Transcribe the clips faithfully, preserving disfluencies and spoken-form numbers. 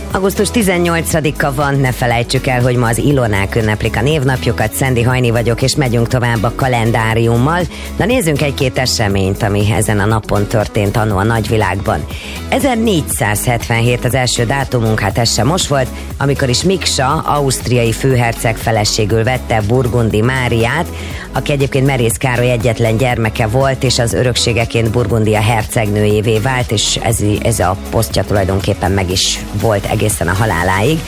augusztus tizennyolcadika van, ne felejtsük el, hogy ma az Ilonák ünneplik a névnapjukat. Szendi Hajni vagyok, és megyünk tovább a kalendáriummal. Na nézzünk egy-két eseményt, ami ezen a napon történt annó a nagyvilágban. ezernégyszázhetvenhét az első dátumunk, hát ez sem most volt, amikor is Miksa, ausztriai főherceg feleségül vette Burgundi Máriát, aki egyébként Merész Károly egyetlen gyermeke volt, és az örökségeként Burgundia hercegnőjévé vált, és ez, ez a posztja tulajdonképpen meg is volt egészen a haláláig,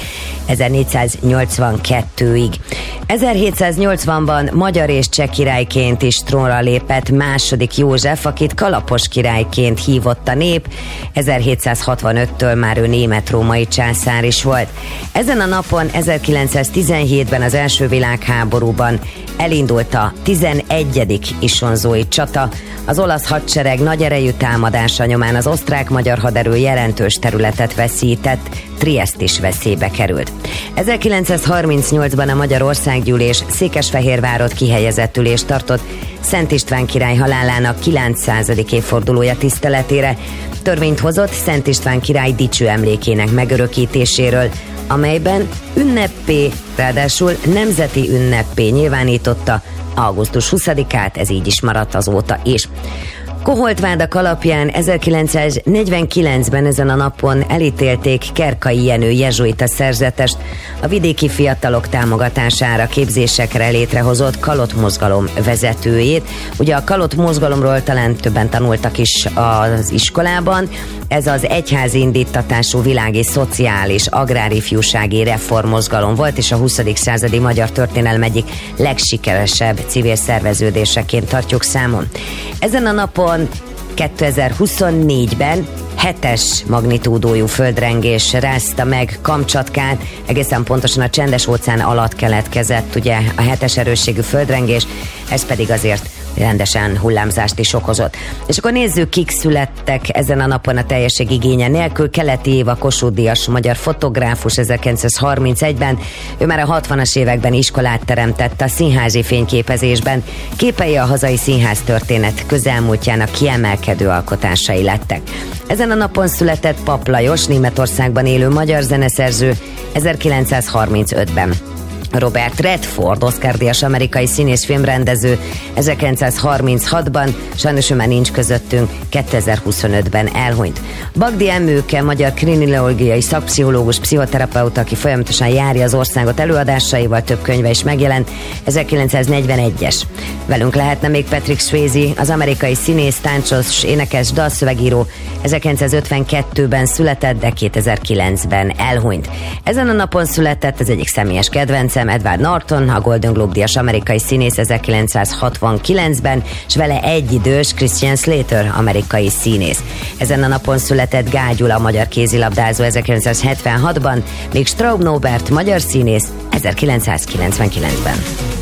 ezernégyszáznyolcvankettőig. ezerhétszáznyolcvanban magyar és cseh királyként is trónra lépett második József, akit Kalapos királyként hívott a nép. ezerhétszázhatvanöttől már ő német-római császár is volt. Ezen a napon ezerkilencszáztizenhétben az első világháborúban elindult a tizenegyedik isonzói csata. Az olasz hadsereg nagy erejű támadása nyomán az osztrák-magyar haderő jelentős területet veszített, Triest is veszélybe került. ezerkilencszázharmincnyolcban a Magyar Országgyűlés Székesfehérvárot kihelyezett ülést tartott Szent István király halálának kilencszázadik évfordulója tiszteletére. Törvényt hozott Szent István király dicső emlékének megörökítéséről, amelyben ünneppé, ráadásul nemzeti ünneppé nyilvánította augusztus huszadikát, ez így is maradt azóta is. Koholtvádak alapján ezerkilencszáznegyvenkilencben ezen a napon elítélték Kerkai Jenő jezsuita szerzetest a vidéki fiatalok támogatására, képzésekre létrehozott Kalott mozgalom vezetőjét. Ugye a Kalott mozgalomról talán többen tanultak is az iskolában. Ez az egyházi indítatású világi szociális agrárifjúsági reformmozgalom volt, és a huszadik századi magyar történelem egyik legsikeresebb civil szerveződéseként tartjuk számon. Ezen a napon kétezer-huszonnégyben hetes magnitúdójú földrengés rázta meg Kamcsatkát, egészen pontosan a Csendes-óceán alatt keletkezett ugye a hetes erősségű földrengés, ez pedig azért rendesen hullámzást is okozott. És akkor nézzük, kik születtek ezen a napon a teljesség igénye nélkül. Keleti Éva Kossuth-díjas magyar fotográfus ezerkilencszázharmincegyben, ő már a hatvanas években iskolát teremtett a színházi fényképezésben. Képei a hazai színház történet közelmúltjának kiemelkedő alkotásai lettek. Ezen a napon született Papp Lajos, Németországban élő magyar zeneszerző ezerkilencszázharmincötben. Robert Redford, Oscar-díjas amerikai színész, filmrendező ezerkilencszázharminchatban, sajnos ő már nincs közöttünk, kétezer-huszonötben elhunyt. Bagdi Emőke, magyar kriminológiai szakpszichológus, pszichoterapeuta, aki folyamatosan járja az országot előadásaival, több könyve is megjelent, ezerkilencszáznegyvenegyes. Velünk lehetne még Patrick Swayze, az amerikai színész, táncos, énekes, dalszövegíró, ezerkilencszázötvenkettőben született, de kétezer-kilencben elhunyt. Ezen a napon született az egyik személyes kedvencem, Edward Norton, a Golden Globe-díjas amerikai színész ezerkilencszázhatvankilencben, és vele egyidős Christian Slater, amerikai színész. Ezen a napon született Gágy Gyula, magyar kézilabdázó ezerkilencszázhetvenhatban, míg Straub Nóbert, magyar színész ezerkilencszázkilencvenkilencben.